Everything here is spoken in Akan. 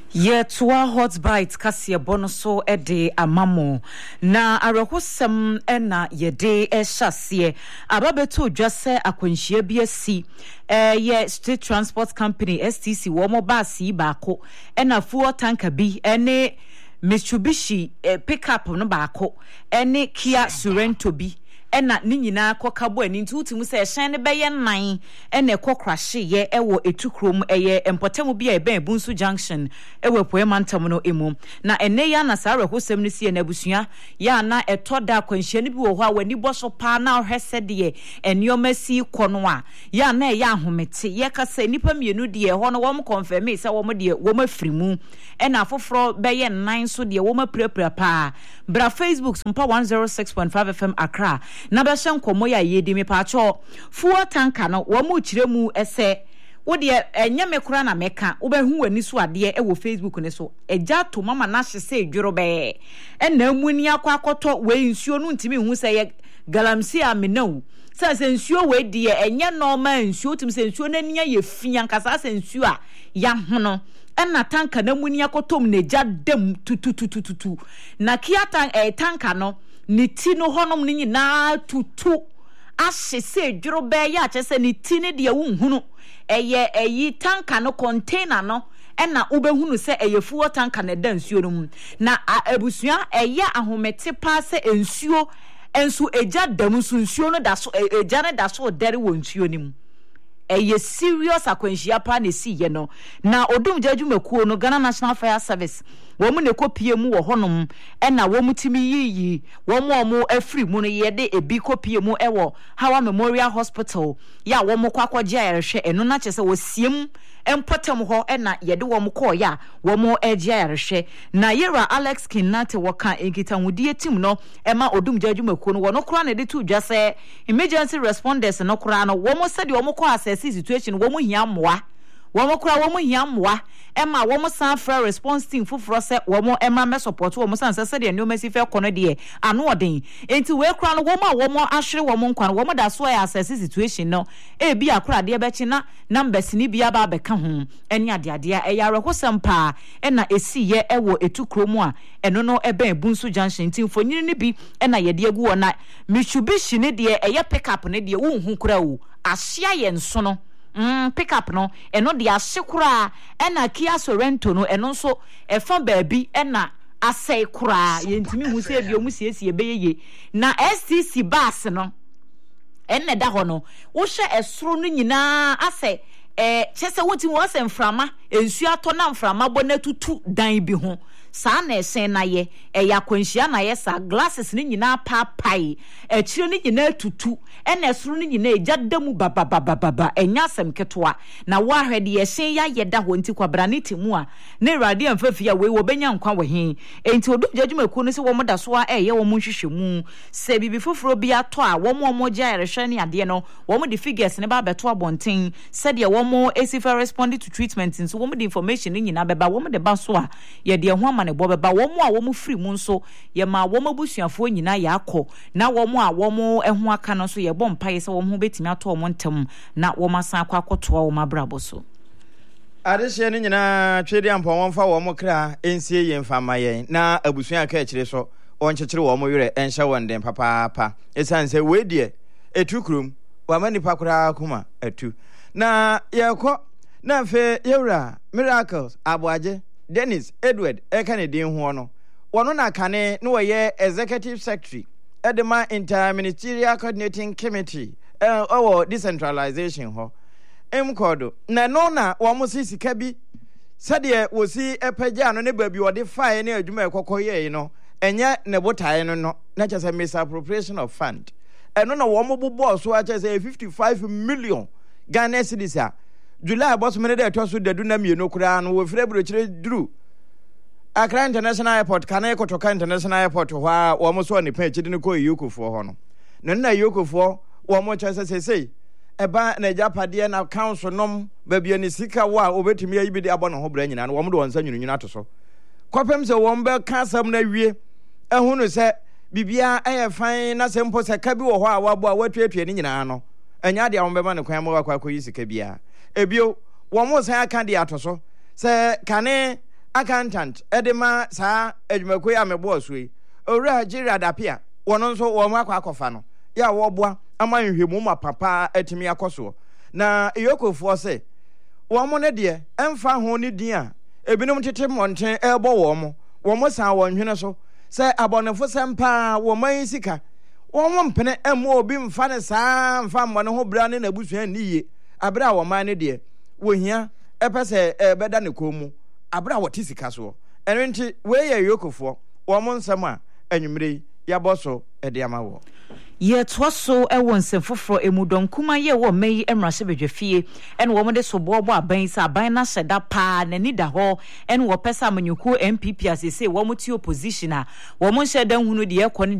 Yetwa hot bite kasi bonoso ede amamo na arehosem ena yede ehyasie ababeto dwase akwanhia bi asi ye State Transport Company STC wo mo baasi baako ena fuel tanker bi ene Mitsubishi pickup no baako ene Kia Sorento bi ena ni nyina kokabo ani ntutumu se ehyan ne beye nan ena ekokrahye ye ewo etukrom eye empotemu bia ebe Bunsu Junction ewo poemantam no emu na ene ya na sare hosem ne sie na abusua ya na etoda kwanhye ne bi wo ho a wani boso pa na ohwese de enioma si kono a ya na ya ahomete ye kasa nipa mienu de ho no wom confirm se wom de wom afirimu ena afoforo beye nan so de wom aprapra pa bra Facebook mpa 106.5 FM Accra na ba hye nkomo ya yedi me paacho fuel tanker no wo mu kiremu ese wo de enye me kura na meka wo ba hu wani so ade e wo Facebook ne so eja to mama na hye se edworo be ena amuni akwakoto we nsuo no ntimi hu se ye galamsi amenau se nsuo we de enye normal nsuo tim se nsuo na nia ye fia nkasa se nsuo a ya hono ena tanker na muni akotom na eja dem tututututu na Kia tanker no ni ti no honom ni nyina tutu ahye se dworo be ya kyese ni ti ne de wunhunu eye eyi tanker no container no ena ubehunu se eye fuel tanker na da nsuo no mu na abusua eye ahomete pa se ensuo ensu eja dam nsuo no da so eja ne da so dere wo nsuo ni mu eye serious akwanhia pa na si ye no na odum jadwumakuo no Ghana National Fire Service wo mu ne kopie mu wo honom ena wo mu timi yiyi wo mu afri mu no ye de ebi kopie mu ewo Hawa Memorial Hospital ya wo mu kwakwaje ayerehwe eno na kyese wo siem empotem ho ena ye de wo mu ko ya wo mu eje ayerehwe na Yera Alex Kinate woka egitanwudie tim no ema odum jadwumakuo no wo no kura na de tu dwase emergency responders no kura no wo mu sede wo mu ko assess situation wo mu hia moa womo kura womo hiamwa ema womo san fra response team fufuro se womo ema me support womo san se de no mesi fe kono de anu oden enti we kura no womo ahwere womo nkwan womo da so ya assess situation no e bi akura de be chi na numbers ni bia ba be ka ho eni ade eya rekosem pa ena esi ye ewo etukromu a eno no ebe Bunsu Junction team fonyini ni bi ena ye de agu ona Mitsubishi ne de eye pickup ne de wo hu kura wo ahia ye nso no pickup no eno de asekura ena Kia Sorento no eno so efa baabi ena asai kura yentimi hu se bi omu siesie beyeye na STC bus no enne da ho no wo hye esoro no nyina asai chese woti wo asem frama ensu ato na mframa bo na tutu dan bi ho saa na esen na ye eya kwanhia na ye sa glasses ni nyina papai ekire ni nyina tutu ena esoro ni nyina eja damu bababababa enya asem ketoa na wo ahwede ye sen ya ye da ho nti kwabra ne timu a ne rade amfafia we wo benya nkwa wo he enti odum jadwumaku no se wo moda so a eye wo nhwehwemu se bibi foforo bi ato a wo mo gya erehwe ne ade no wo mo de figures ne ba beto abonten se de wo mo esifa respond to treatment so wo mo de information ni nyina beba wo mo de ba so a ye de ho ne bobeba wo mo a wo mo free mu nso ye ma wo mo busuafo nyina ya akọ na wo mo a wo mo ehu aka no so ye bom paye se wo mo betimi ato wo ntem na wo masan akwakoto wo mabrabo so adehye ne nyina twede ampo wonfa wo mo kra ensie ye mfa maye na abusua aka akire so onkyekere wo mo were enhye wonde papa esanse we de etukrum wa mani pakura kuma atu na yekọ na fe Yewra Miracles Aboaje Dennis Edward Ekanedin ho no wono na kane no ye executive secretary edema interministerial coordinating committee our decentralization ho emkodo na no na wo mo sisika bi sade wosi epagya no ne baabi wo de fae na adwuma ekokoye no enye ne botae no na kyese misappropriation of fund eno na wo mo bobo so a kyese 55 million Ghana cedis a July boss me de to so dadu na mienu kura no wo fire brochire duru Accra International Airport kana ekotoka International Airport ho a wo mo so ne pa chidi ne ko yukofo ho no na yukofo wo mo kyese sesei eba na japade na council nom babia ne sika wo a obetumi ayi bi de abɔ no ho bra nyina no wo mo de wonsa nyunyuna to so kopem se wo mbe kasam na wie ehunu se bibia fan na sempo se ka bi wo ho a wabo a watuatue ne nyina no enya de a wo be ma ne kwan mo akwa yi sika bia ebio wo mo san aka de atoso se kane accountant edema saa adwumakoi amebo so yi owura Jira Dapia wono nso wo ma akwakofa no ya wo boa ama nhwemu ma papa atimi akoso na Iyokofo se wo mo ne de emfa ho ne din a ebinom tete monten ebo wo mo san wo nhwene so se abonefo sempa wo man sika wo mo mpene emo obi mfa ne saa mfa mo ne ho bra ne na busua niye abra wo man ne de wo hia epese beda ne komu abra wo tisika so eno nti we ye Iyokofo wo mo nsam a anwumre ya boso ede amawo ye twaso ewo nsefoforo emudonkuma ye wo meyi emrase bedwafie ene wo mode so bobo aban sa aban na hyeda pa na ni da ho ene wo pesa amanyuku MPP asese wo muti opposition a wo mo hyeda hunu de